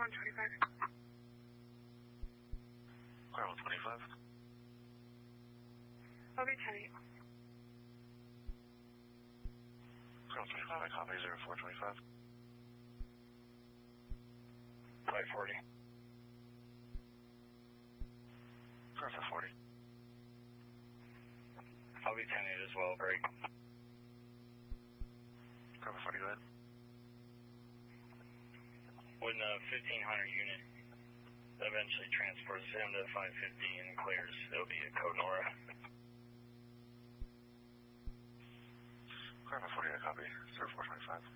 125. Clear 125. I'll be 10-8. Clear 125, I copy 0425. 540. Clear 540. I'll be 10-8 as well, break. Clear 540, go ahead. When the 1500 unit eventually transports him to 550 and clears, it'll be a code Nora. Clear 540, I copy 0425.